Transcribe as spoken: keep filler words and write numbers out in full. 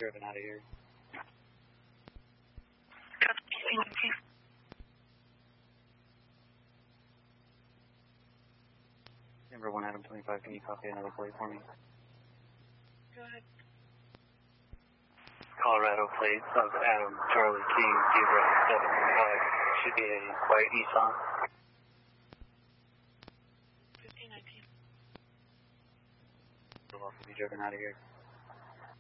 Driven out of here. Number one, Adam twenty-five, can you copy another plate for me? Go ahead. Colorado plate of Adam Charlie King, Zebra seven five. Should be a white Nissan. fifteen nineteen. Will also be driven out of here.